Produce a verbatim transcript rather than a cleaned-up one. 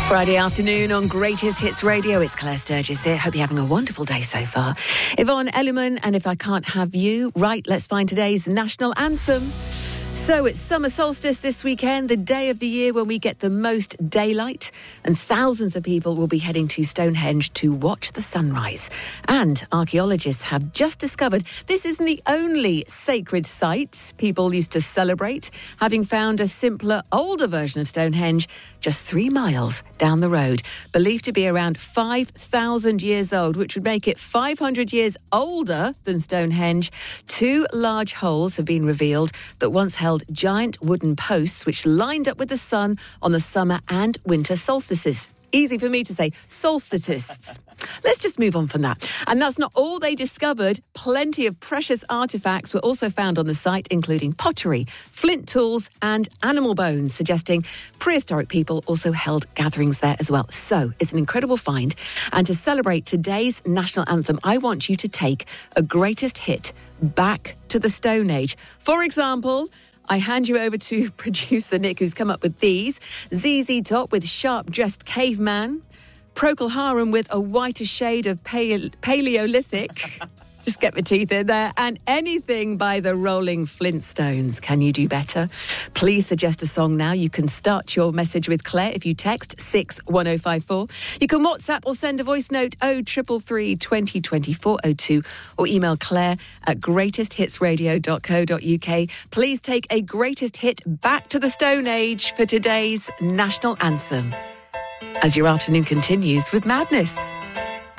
Friday afternoon on Greatest Hits Radio. It's Claire Sturgis here. Hope you're having a wonderful day so far. Yvonne Elliman, and If I Can't Have You. Right, let's find today's national anthem. So it's summer solstice this weekend, the day of the year when we get the most daylight, and thousands of people will be heading to Stonehenge to watch the sunrise. And archaeologists have just discovered this isn't the only sacred site people used to celebrate, having found a simpler, older version of Stonehenge just three miles down the road, believed to be around five thousand years old, which would make it five hundred years older than Stonehenge. Two large holes have been revealed that once held giant wooden posts which lined up with the sun on the summer and winter solstices. Easy for me to say, solsticists. Let's just move on from that. And that's not all they discovered. Plenty of precious artefacts were also found on the site, including pottery, flint tools and animal bones, suggesting prehistoric people also held gatherings there as well. So it's an incredible find. And to celebrate today's national anthem, I want you to take a greatest hit back to the Stone Age. For example, I hand you over to producer Nick, who's come up with these. Z Z Top with Sharp Dressed Caveman. Procol Harum with A Whiter Shade of pale- Paleolithic. Just get my teeth in there. And anything by the Rolling Flintstones. Can you do better? Please suggest a song now. You can start your message with Claire if you text six one oh five four. You can WhatsApp or send a voice note oh three three three, twenty twenty-four oh two or email Claire at greatest hits radio dot co dot uk. Please take a greatest hit back to the Stone Age for today's national anthem, as your afternoon continues with Madness.